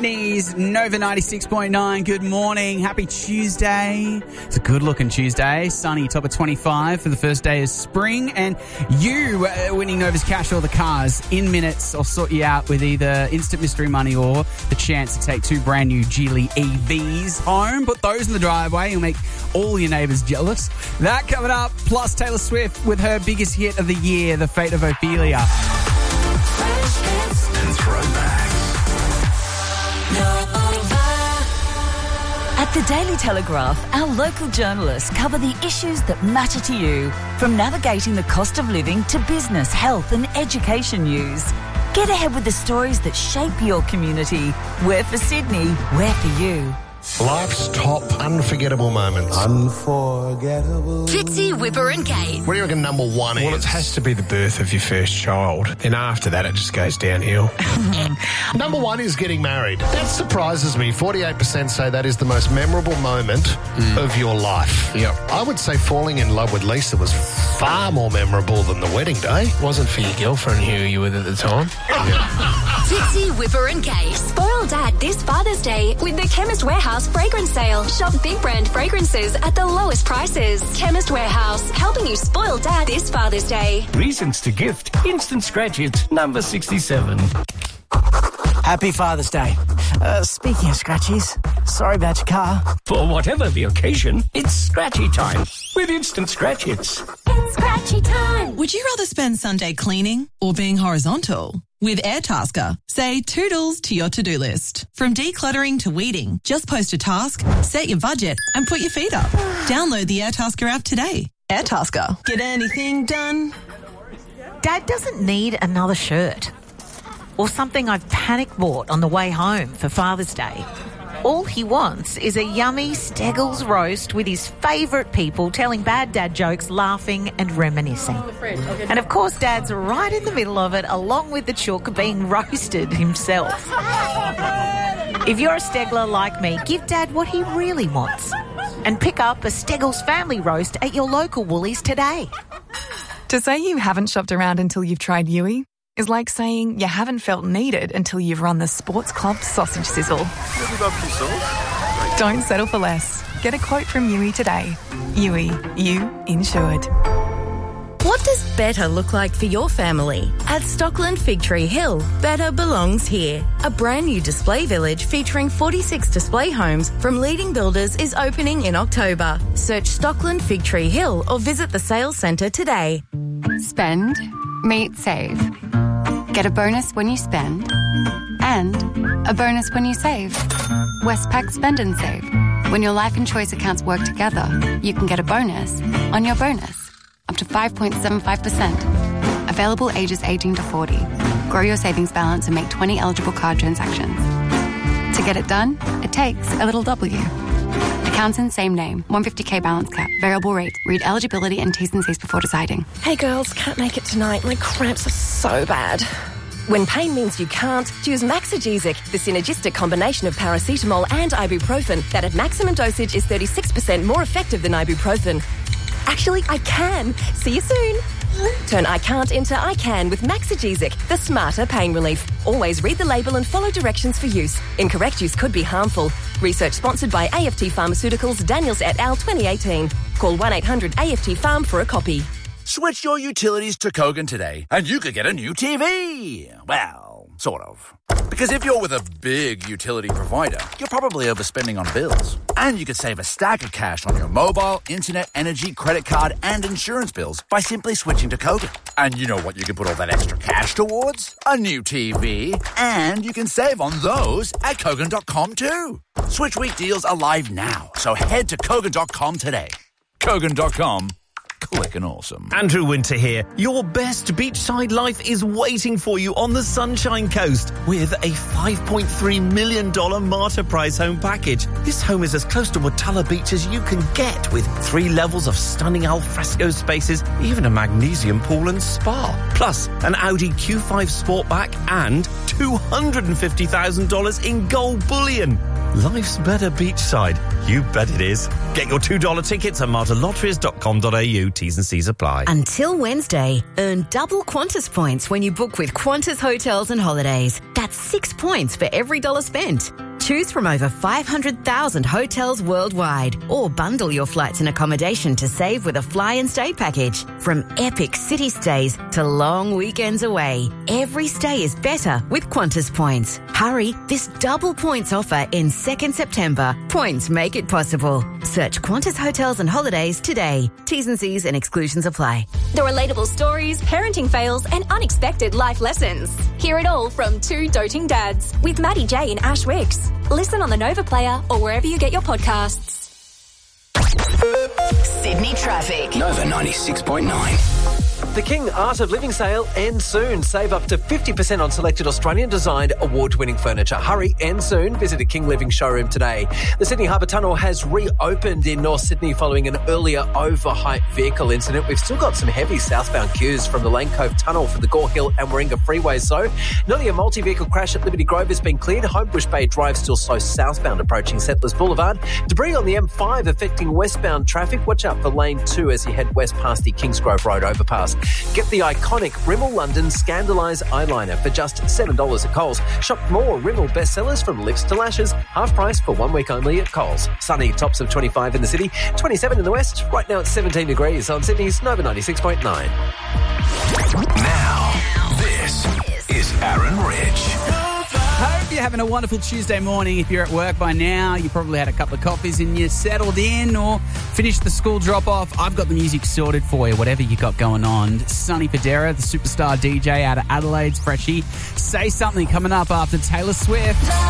Sydney's Nova 96.9. Good morning. Happy Tuesday. It's a good-looking Tuesday. Sunny, top of 25 for the first day of spring. And you winning Nova's cash or the cars in minutes. I'll sort you out with either instant mystery money or the chance to take 2 brand new Geely EVs home. Put those in the driveway. You'll make all your neighbours jealous. That coming up. Plus Taylor Swift with her biggest hit of the year, The Fate of Ophelia. And throwbacks. At the Daily Telegraph, our local journalists cover the issues that matter to you, from navigating the cost of living to business, health and education news. Get ahead with the stories that shape your community. We're for Sydney, we're for you. Life's top unforgettable moments. Unforgettable. Fitzy, Whipper and Kate. What do you reckon number one is? Well, it has to be the birth of your first child. Then after that, it just goes downhill. Number one is getting married. That surprises me. 48% say that is the most memorable moment of your life. Yep. I would say falling in love with Lisa was far more memorable than the wedding day. Wasn't for your girlfriend who you were with at the time. Fitzy, Whipper and Kate. Spoil Dad this Father's Day with the Chemist Warehouse fragrance sale. Shop big brand fragrances at the lowest prices. Chemist Warehouse, helping you spoil Dad this Father's Day. Reasons to gift. Instant Scratch It, number 67. Happy Father's Day. Speaking of scratchies, sorry about your car. For whatever the occasion, it's scratchy time with Instant Scratch Hits. It's scratchy time. Would you rather spend Sunday cleaning or being horizontal? With Airtasker, say toodles to your to-do list. From decluttering to weeding, just post a task, set your budget and put your feet up. Download the Airtasker app today. Airtasker. Get anything done? Dad doesn't need another shirt or something I've panic bought on the way home for Father's Day. All he wants is a yummy Steggles roast with his favourite people telling bad dad jokes, laughing and reminiscing. And of course Dad's right in the middle of it, along with the chook being roasted himself. If you're a Stegler like me, give Dad what he really wants and pick up a Steggles family roast at your local Woolies today. To say you haven't shopped around until you've tried Yui is like saying you haven't felt needed until you've run the Sports Club sausage sizzle. Don't settle for less. Get a quote from Yui today. Yui, you insured. What does better look like for your family? At Stockland Fig Tree Hill, better belongs here. A brand new display village featuring 46 display homes from leading builders is opening in October. Search Stockland Fig Tree Hill or visit the sales centre today. Spend, meet, save. Get a bonus when you spend and a bonus when you save. Westpac Spend and Save. When your life and choice accounts work together, you can get a bonus on your bonus, up to 5.75%. Available ages 18 to 40. Grow your savings balance and make 20 eligible card transactions. To get it done, it takes a little W. Accounts in same name. 150k balance cap. Variable rate. Read eligibility and T's and C's before deciding. Hey girls, can't make it tonight. My cramps are so bad. When pain means you can't, choose Maxigesic, the synergistic combination of paracetamol and ibuprofen that at maximum dosage is 36% more effective than ibuprofen. Actually, I can. See you soon. Turn I can't into I can with Maxigesic, the smarter pain relief. Always read the label and follow directions for use. Incorrect use could be harmful. Research sponsored by AFT Pharmaceuticals, Daniels et al. 2018. Call 1-800-AFT-PHARM for a copy. Switch your utilities to Kogan today, and you could get a new TV. Well, sort of. Because if you're with a big utility provider, you're probably overspending on bills. And you could save a stack of cash on your mobile, internet, energy, credit card, and insurance bills by simply switching to Kogan. And you know what you can put all that extra cash towards? A new TV. And you can save on those at Kogan.com too. Switch week deals are live now, so head to Kogan.com today. Kogan.com. Quick and awesome. Andrew Winter here. Your best beachside life is waiting for you on the Sunshine Coast with a $5.3 million Marta Prize home package. This home is as close to Watala Beach as you can get, with 3 levels of stunning alfresco spaces, even a magnesium pool and spa. Plus, an Audi Q5 Sportback and $250,000 in gold bullion. Life's better beachside. You bet it is. Get your $2 tickets at martylotteries.com.au. T's and C's apply. Until Wednesday, earn double Qantas points when you book with Qantas Hotels and Holidays. That's 6 points for every $1 spent. Choose from over 500,000 hotels worldwide or bundle your flights and accommodation to save with a fly and stay package. From epic city stays to long weekends away, every stay is better with Qantas points. Hurry, this double points offer ends 2nd September. Points make it possible. Search Qantas Hotels and Holidays today. T's and C's and exclusions apply. The relatable stories, parenting fails, and unexpected life lessons. Hear it all from two doting dads with Maddie J and Ash Wicks. Listen on the Nova Player or wherever you get your podcasts. Sydney traffic. Nova 96.9. The King Art of Living sale ends soon. Save up to 50% on selected Australian-designed award-winning furniture. Hurry, end soon. Visit a King Living showroom today. The Sydney Harbour Tunnel has reopened in North Sydney following an earlier overhyped vehicle incident. We've still got some heavy southbound queues from the Lane Cove Tunnel for the Gore Hill and Warringah freeways, though. Nearly a multi-vehicle crash at Liberty Grove has been cleared. Homebush Bay Drive still slow southbound approaching Settlers Boulevard. Debris on the M5 affecting westbound traffic. Watch out for lane 2 as you head west past the Kingsgrove Road overpass. Get the iconic Rimmel London Scandalise eyeliner for just $7 at Coles. Shop more Rimmel bestsellers from lips to lashes, half price for 1 week only at Coles. Sunny, tops of 25 in the city, 27 in the west. Right now it's 17 degrees on Sydney's Nova 96.9. Now, this is Aaron Rich. Hope you're having a wonderful Tuesday morning. If you're at work by now, you probably had a couple of coffees and you're settled in or finished the school drop-off. I've got the music sorted for you, whatever you got going on. Sonny Fodera, the superstar DJ out of Adelaide's Freshie. Say Something coming up after Taylor Swift.